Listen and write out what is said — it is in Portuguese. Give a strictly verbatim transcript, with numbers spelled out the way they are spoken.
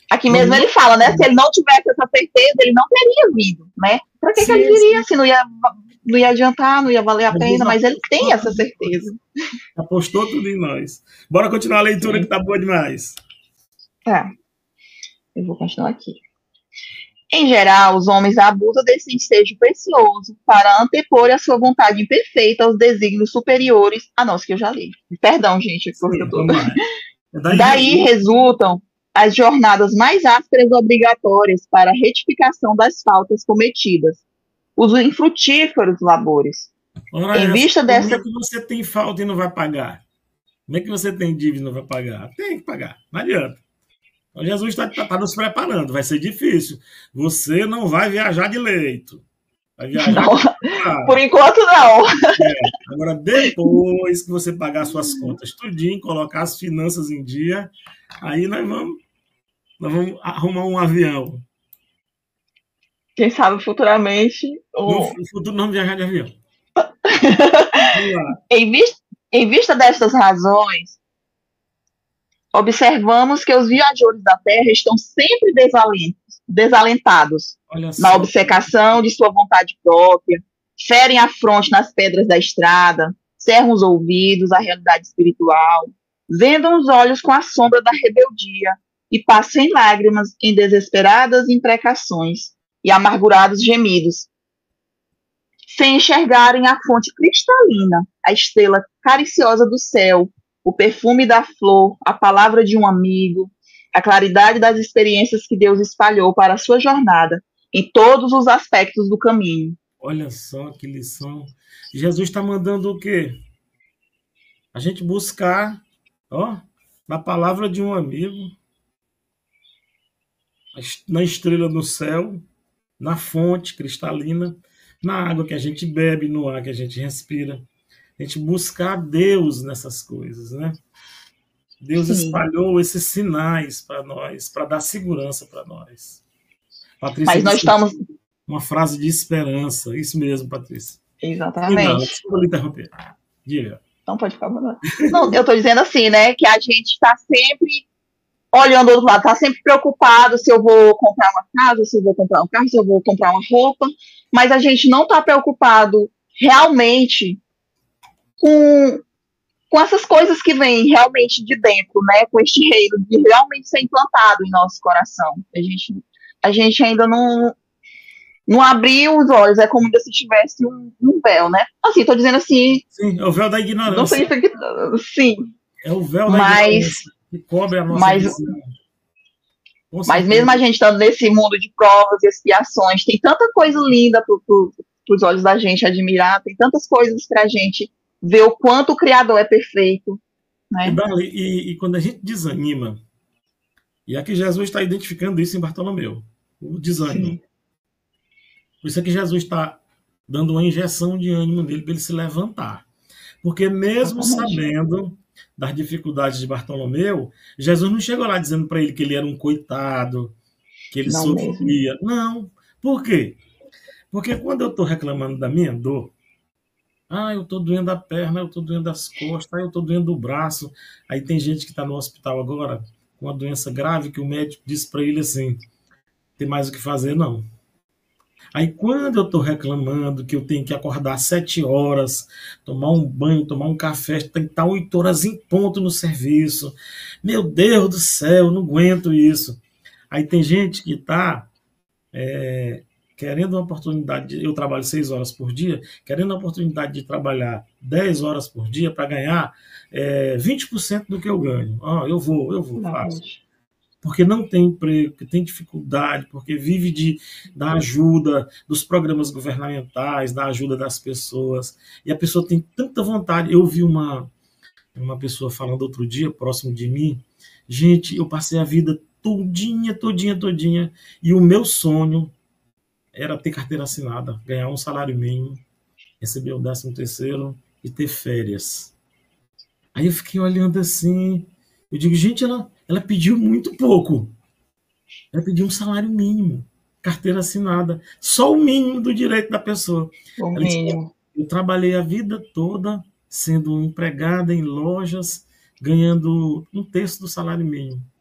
Aqui mesmo ele fala, né? Se ele não tivesse essa certeza, ele não teria vindo, né? Para que, que ele viria se não ia, não ia adiantar, não ia valer a pena, mas ele tem essa certeza. Apostou tudo em nós. Bora continuar a leitura, sim, que tá boa demais. Tá. Eu vou continuar aqui. Em geral, os homens abusam desse ensejo precioso para antepor a sua vontade imperfeita aos desígnios superiores a nós, que eu já li. Perdão, gente, porque eu tô... Daí, Daí resultam as jornadas mais ásperas e obrigatórias para a retificação das faltas cometidas, os infrutíferos labores. Ora, em vista dessa... Como é que você tem falta e não vai pagar? Como é que você tem dívida e não vai pagar? Tem que pagar, não adianta. Então, Jesus está tá, tá nos preparando, vai ser difícil. Você não vai viajar de leito. Vai viajar não, de... Por enquanto, não. É, agora, depois que você pagar suas contas tudinho, colocar as finanças em dia, aí nós vamos, nós vamos arrumar um avião. Quem sabe futuramente... Ou... No futuro não vamos viajar de avião. em, vista, em vista destas razões, observamos que os viajores da Terra estão sempre desalentos, desalentados na obcecação de sua vontade própria, ferem a fronte nas pedras da estrada, cerram os ouvidos à realidade espiritual, vendam os olhos com a sombra da rebeldia e passam em lágrimas em desesperadas imprecações e amargurados gemidos, sem enxergarem a fonte cristalina, a estrela cariciosa do céu, o perfume da flor, a palavra de um amigo, a claridade das experiências que Deus espalhou para a sua jornada, em todos os aspectos do caminho. Olha só que lição. Jesus está mandando o quê? A gente buscar, ó, na palavra de um amigo, na estrela do céu, na fonte cristalina, na água que a gente bebe, no ar que a gente respira. A gente buscar Deus nessas coisas, né? Deus Sim. espalhou esses sinais para nós, para dar segurança para nós. Patrícia, mas nós estamos... uma frase de esperança. Isso mesmo, Patrícia. Exatamente. Não, desculpa lhe interromper. Diga. Não, pode ficar. Não, eu estou dizendo assim, né? Que a gente está sempre olhando do outro lado, está sempre preocupado se eu vou comprar uma casa, se eu vou comprar um carro, se eu vou comprar uma roupa, mas a gente não está preocupado realmente com, com essas coisas que vêm realmente de dentro, né? Com este reino de realmente ser implantado em nosso coração. A gente, a gente ainda não, não abriu os olhos, é como se tivesse um, um véu, né? Assim, estou dizendo assim... Sim, é o véu da ignorância. Não significa que... Sim. É o véu da mas, ignorância que cobre a nossa mas, visão. Mas mesmo a gente estando nesse mundo de provas e expiações, tem tanta coisa linda para pro, os olhos da gente admirar, tem tantas coisas para a gente ver o quanto o Criador é perfeito. Né? E, Dali, e, e quando a gente desanima, e aqui Jesus está identificando isso em Bartolomeu, o desânimo. Sim. Por isso é que Jesus está dando uma injeção de ânimo nele para ele se levantar. Porque mesmo Exatamente. sabendo das dificuldades de Bartolomeu, Jesus não chegou lá dizendo para ele que ele era um coitado, que ele não sofria. Mesmo. Não. Por quê? Porque quando eu estou reclamando da minha dor, ah, eu estou doendo a perna, eu estou doendo as costas, ah, eu estou doendo o braço. Aí tem gente que está no hospital agora com uma doença grave que o médico disse para ele assim, tem mais o que fazer, não. Aí quando eu estou reclamando que eu tenho que acordar às sete horas, tomar um banho, tomar um café, tem que estar oito horas em ponto no serviço. Meu Deus do céu, não aguento isso. Aí tem gente que está é, querendo uma oportunidade, de, eu trabalho seis horas por dia, querendo a oportunidade de trabalhar dez horas por dia para ganhar é, vinte por cento do que eu ganho. Ah, eu vou, eu vou, faço. Porque não tem emprego, porque tem dificuldade, porque vive de, da ajuda dos programas governamentais, da ajuda das pessoas, e a pessoa tem tanta vontade. Eu vi uma, uma pessoa falando outro dia, próximo de mim, gente, eu passei a vida todinha, todinha, todinha, e o meu sonho era ter carteira assinada, ganhar um salário mínimo, receber o décimo terceiro e ter férias. Aí eu fiquei olhando assim, eu digo, gente, ela... Ela pediu muito pouco. Ela pediu um salário mínimo, carteira assinada, só o mínimo do direito da pessoa. O mínimo. Disse, eu trabalhei a vida toda sendo empregada em lojas, ganhando um terço do salário mínimo.